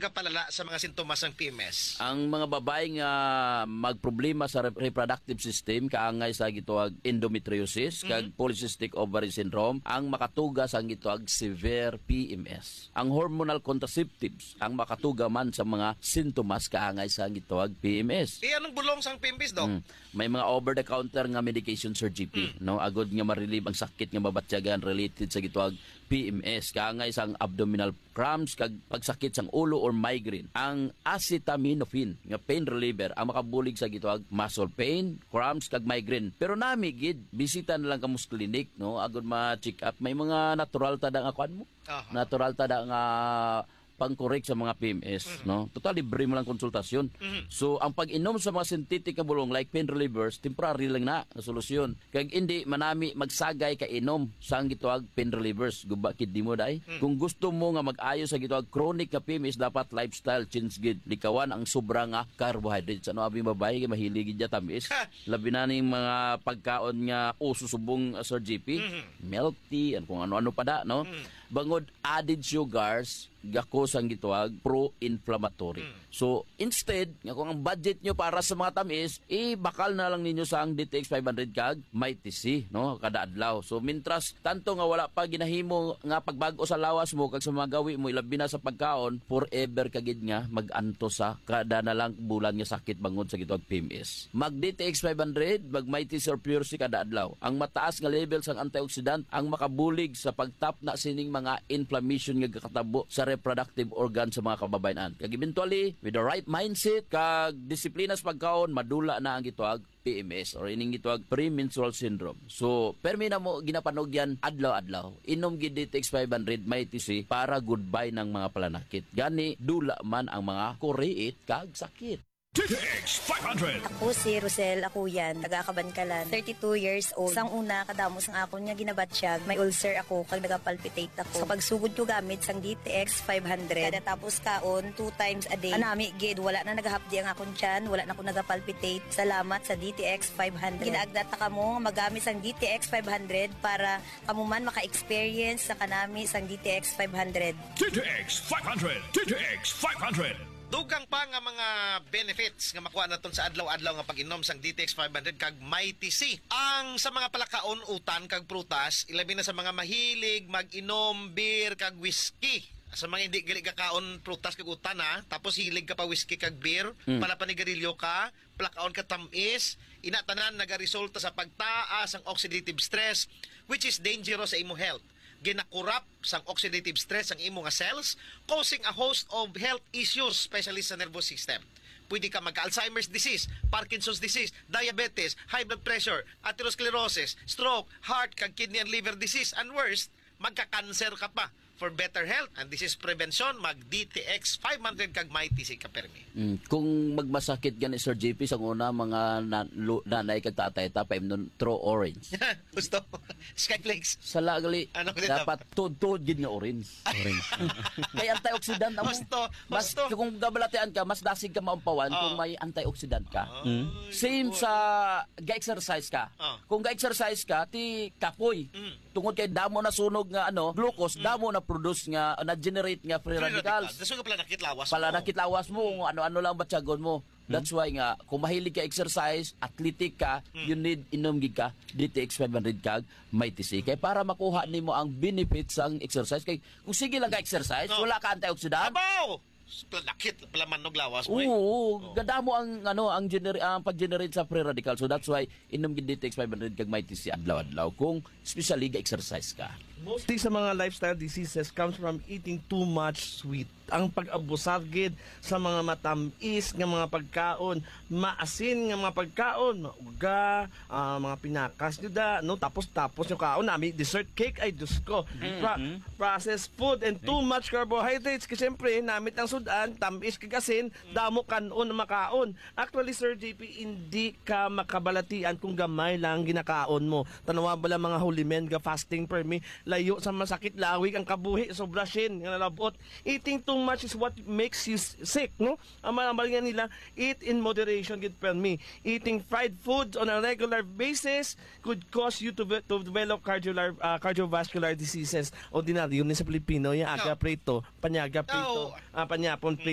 nagapalala sa mga sintomas ng PMS? Ang mga babae nga magproblema sa reproductive system kaangay sa gituag endometriosis kag polycystic ovary syndrome ang makatuga sa gituag severe PMS. Ang hormonal contraceptives ang makatuga man sa mga sintomas kaangay sa gituag PMS. Anong bulong sang PMS, Dok? May mga over-the-counter nga medication Sir GP, no? Agod nga ma-relieve ang sakit nga mabatyagan related sa gituag PMS kaangay sang abdominal cramps kag pagsakit sang ulo or migraine. Ang acetaminophen nga pain reliever ang makabulig sa gituag muscle pain, cramps kag migraine. Pero nami gid bisita na lang kamus clinic, no? Agod ma-check up. May mga natural tada nga kuan mo. Natural tada nga pang-correct sa mga PMS, no? Total libre mo lang konsultasyon. So ang pag-inom sa mga synthetic nga bulong like pain relievers, temporary lang na solusyon. Kag hindi manami magsagay ka inom sa ang gituag pain relievers. Guba kid di mo dai. Kung gusto mo nga mag-ayo sa gituag chronic nga PMS, dapat lifestyle change gid. Likawan ang sobra nga carbohydrates. Ano abi babae kay mahilig gid ya tamis. Labi na ning mga pagkaon nga ususubong Sir GP, milk tea, kung ano-ano pa da, no? Bangod added sugars, gako sang gituag pro-inflammatory. So, instead, nga kung ang budget nyo para sa mga tamis, bakal na lang ninyo sa ang DTX 500 kag may TC, no? Kada adlaw. So, mintras, tanto nga wala pa ginahimo nga pagbago sa lawas mo, kag sa mga gawi mo, ilabi na sa pagkaon, forever kagid nga mag-anto sa kada na lang bulan nga sakit bangod sa gituag PMS. Mag DTX 500, mag may TC or Pure C kada adlaw. Ang mataas nga level sang antioxidant ang makabulig sa pagtap na sining mga inflammation nga kakatabo sa reproductive organ sa mga kababayan. Kag eventually, with the right mindset, kag disiplina sa pagkaon, madula na ang gituag PMS or ining gituag premenstrual syndrome. So, permi na mo ginapanog yan adlaw-adlaw. Inom gid DTX 500 may TC para goodbye ng mga palanakit. Gani, dula man ang mga kuriit kag sakit. DTX 500. Ako si Rosel Akuyan, taga-Kabankalan, 32 years old. Sang una, kadamos ang akon nga ginabatsyag, may ulcer ako, kag nagapalpitate ako. Sa pagsugod ko gamit sang DTX 500, kada tapos kaon, 2 times a day. Anami, gid, wala na nagahapdi ang akon tiyan, wala na ako nagapalpitate. Salamat sa DTX 500. Ginaagdata ka mo magamit sang DTX 500 para kamuman maka-experience sa kanami sang DTX 500. DTX 500. DTX 500. Dugang pa nga mga benefits nga makuha naton sa adlaw-adlaw nga pag-inom sang DTX 500 kag may TC. Ang sa mga palakaon, utan kag prutas, ilabi na sa mga mahilig mag-inom beer kag whiskey. Sa mga hindi gali kakaon prutas kag utan tapos hilig ka pa whiskey kag beer, pala panigarilyo ka, plakaon ka tamis, inatanan nagaresulta sa pagtaas ang oxidative stress which is dangerous sa imo health. Ginakurap sang oxidative stress ang imo nga cells, causing a host of health issues, especially sa nervous system. Pwede ka magka-Alzheimer's disease, Parkinson's disease, diabetes, high blood pressure, atherosclerosis, stroke, heart, kag kidney and liver disease, and worst, magka-cancer ka pa. For better health, and this is prevention, mag-DTX 500 kag may TC ka permi. Kung magmasakit gani Sir JP sa una mga nanay kag tatay tapay nun throw orange. Gusto? Skyflakes. Sa lagali Ano dapat tuod gid nga orange. Kay antioxidant amo. Mas kung gabalatean ka mas dasig ka maumpawan kung may antioxidant ka. Same sa ga-exercise ka. Kung ga-exercise ka ti kapoy. Tungod kay damo na sunog nga glucose, damo na produce nga na-generate nga free radicals. Daso nga planakit lawas mo. Palanakit lawas mo, kung ano-ano lang batyagon mo. That's why nga, kung mahilig ka exercise, athletic ka, you need inom gid ka, DTX 500 kag, may TC. Kaya para makuha nimo ang benefits sa exercise, kay kung sige lang ka exercise, wala ka antioxidant. Abaw! Planakit, palaman ng lawas mo. Oo, ganda mo ang pag-generate sa free radical. So that's why inom gid DTX 500 kag may TC adlaw-adlaw kung especially ga exercise ka. Mostly sa mga lifestyle diseases comes from eating too much sweet. Ang pag-abusar gid sa mga matamis nga mga pagkaon, maasin nga mga pagkaon, mauga, mga pinakas juda, no, tapos yung kaon nami dessert cake ay Diyos ko. Processed food and too much carbohydrates kasi syempre namit ang sudan, tamis kag asin, damo kanon na makaon. Actually Sir JP, hindi ka makabalatian kung gamay lang ginakaon mo. Tanawa bala mga holy men ga fasting per me, layo sa masakit lawig ang kabuhi sobra sin nga nalabot. Eating too much is what makes you sick, no? Ang mga nila, eat in moderation gid per me. Eating fried foods on a regular basis could cause you to develop cardiovascular diseases. Ordinaryo ni sa Pilipino, yung aga prito, panyaga prito, panyapon prito.